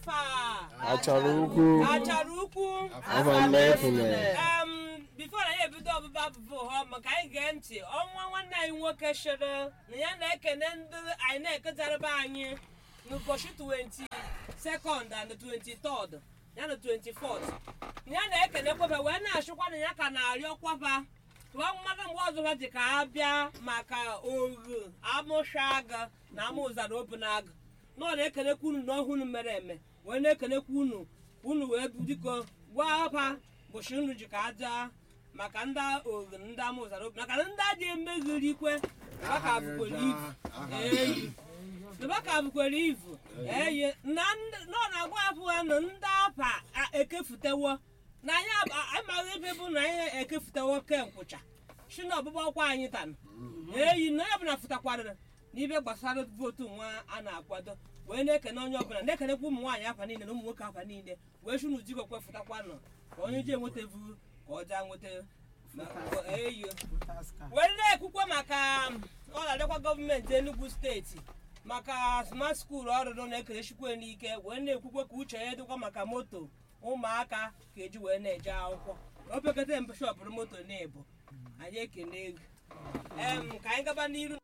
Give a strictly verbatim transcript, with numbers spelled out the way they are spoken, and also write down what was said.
afa achara ukwu achara ukwu afa mmefune um before anyị ebido ọbụba abụbụ ha maka anyị gee ntị ọnwa nwanne anyị nwoke chere na ya na-ekene ndị anyị na-eketarịba anyị n'ụbọchị twenty-second and twenty-third ya na twenty-fourth ya na-ekenekwaba wee na-achịkwa na ya ka na-arịọkwaba tụwa mmadụ mgbe ọzọ ji ka ha bịa maka oru amụshaga na amụzara obunaga na ọ na-ekenekwa unu na ọhụrụ mere eme wee na-ekenekwa unu unu wee dịka gwa ha bụchi unu ji ka aja maka ndị oru ndị amụzara obunaga maka ndị adị emeghiri ikwe baka bụkwara ivu eyi baka bụkwara ivu eyi na ọ na-agwa afụ ha na ndị afa ekefutewo na anyị amaghị ebe bụ na anyị ekefutewo kenkwụcha si na ọbụbụ ọkwa anyị tanụ eyi na onye ọbụla fụtakwarịrị n'ibe gbasara vootu nwa a na-akwado wee na-ekene onye ọbụla na-ekenekwa ụmụ nwaanyị afa niile na ụmụ nwoke afa niile wee si unu dịkwa kwefụtakwa nọ ka onye ji enwetavu ka ọ jaa nweta eyi wee na-ekwukwa maka ọ na-adịkwa gọọmenti Enugu steeti maka smart skuul ọrụrụ na-ekerechikwa n'ike wee na-ekwukwa ka uche ya dịkwa maka moto ụmụaka ka eji wee na-eje akwụkwọ opekata mpe shọpụrụ moto na-ebu anyị ekene ego em ka anyị gaba n'iru